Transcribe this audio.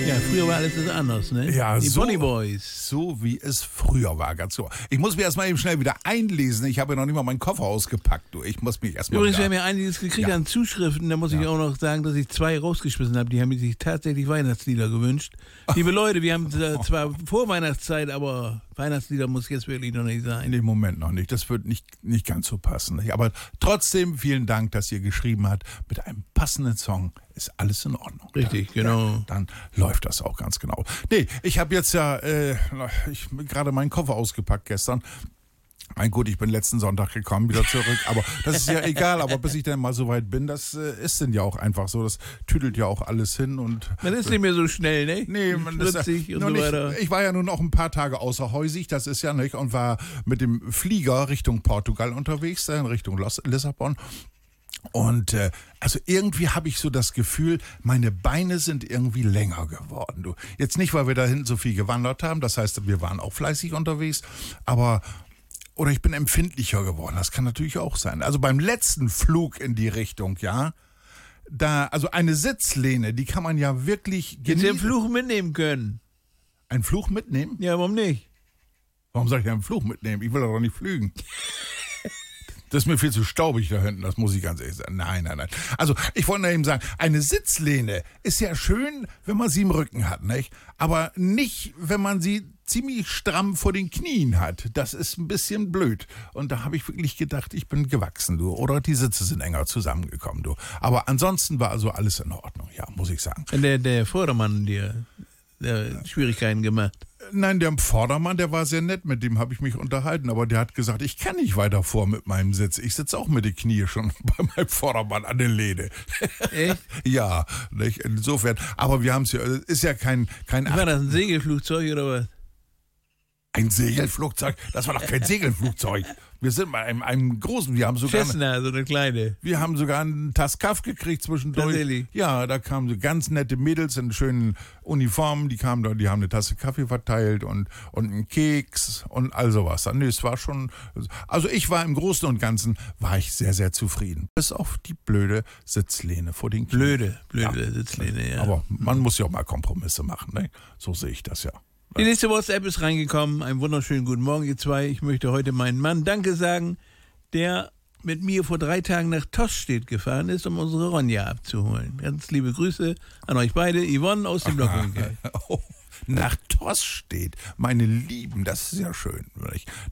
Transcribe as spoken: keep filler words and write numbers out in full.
Ja, früher war alles das anders, ne? Ja, die so, Bonnie Boys. So wie es früher war, ganz so. Ich muss mich erstmal eben schnell wieder einlesen. Ich habe ja noch nicht mal meinen Koffer ausgepackt. Du. Ich muss mich erstmal Übrigens, wir wieder... haben ja einiges gekriegt Ja. an Zuschriften. Da muss ich Ja. auch noch sagen, dass ich zwei rausgeschmissen habe. Die haben sich tatsächlich Weihnachtslieder gewünscht. Liebe Leute, wir haben äh, zwar vor Weihnachtszeit, aber Weihnachtslieder muss jetzt wirklich noch nicht sein. Im Moment noch nicht. Das wird nicht, nicht ganz so passen. Aber trotzdem vielen Dank, dass ihr geschrieben habt. Mit einem passenden Song ist alles in Ordnung. Richtig, dann, genau. Ja, dann läuft das auch ganz genau. Nee, ich habe jetzt ja äh, ich gerade meinen Koffer ausgepackt gestern. Mein Gut, ich bin letzten Sonntag gekommen, wieder zurück, aber das ist ja egal, aber bis ich dann mal so weit bin, das äh, ist dann ja auch einfach so, das tüdelt ja auch alles hin und... Man ist nicht mehr so schnell, ne? Nee, man ist Spritzig und noch so nicht, weiter. ich war ja nun noch ein paar Tage außerhäusig, das ist ja nicht, und war mit dem Flieger Richtung Portugal unterwegs, in Richtung Los, Lissabon. Und äh, also irgendwie habe ich so das Gefühl, meine Beine sind irgendwie länger geworden. Du. Jetzt nicht, weil wir da hinten so viel gewandert haben, das heißt, wir waren auch fleißig unterwegs, aber... Oder ich bin empfindlicher geworden, das kann natürlich auch sein. Also beim letzten Flug in die Richtung, ja, da, also eine Sitzlehne, die kann man ja wirklich Hättest du den genießen. Fluch mitnehmen können? Einen Fluch mitnehmen? Ja, warum nicht? Warum soll ich denn einen Fluch mitnehmen? Ich will doch nicht flügen. Das ist mir viel zu staubig da hinten, das muss ich ganz ehrlich sagen. Nein, nein, nein. Also ich wollte nur eben sagen, eine Sitzlehne ist ja schön, wenn man sie im Rücken hat, nicht? Aber nicht, wenn man sie ziemlich stramm vor den Knien hat. Das ist ein bisschen blöd. Und da habe ich wirklich gedacht, ich bin gewachsen, du. Oder die Sitze sind enger zusammengekommen, du. Aber ansonsten war also alles in Ordnung, ja, muss ich sagen. Der, der Vordermann dir der Schwierigkeiten gemacht. Nein, der Vordermann, der war sehr nett, mit dem habe ich mich unterhalten, aber der hat gesagt, ich kann nicht weiter vor mit meinem Sitz. Ich sitze auch mit den Knie schon bei meinem Vordermann an der Lehne. Echt? Ja, nicht? Insofern, aber wir haben es ja, ist ja kein, kein War das ein Segelflugzeug oder was? Ein Segelflugzeug? Das war doch kein Segelflugzeug. Wir sind bei einem, einem großen, wir haben sogar... Cessna, so eine kleine. Wir haben sogar einen Taskaff gekriegt zwischendurch. Tatsächlich? Ja, da kamen so ganz nette Mädels in schönen Uniformen, die kamen da, die haben eine Tasse Kaffee verteilt und, und einen Keks und all sowas. Nee, es war schon, also ich war im Großen und Ganzen, war ich sehr, sehr zufrieden. Bis auf die blöde Sitzlehne vor den Knien. Blöde, blöde Ja. Sitzlehne, ja. Aber man muss ja auch mal Kompromisse machen, ne? So sehe ich das ja. Die nächste WhatsApp ist reingekommen. Einen wunderschönen guten Morgen, ihr zwei. Ich möchte heute meinen Mann Danke sagen, der mit mir vor drei Tagen nach Tostedt gefahren ist, um unsere Ronja abzuholen. Ganz liebe Grüße an euch beide. Yvonne aus dem Blockwinkel. Oh, nach Tostedt, meine Lieben, das ist ja schön.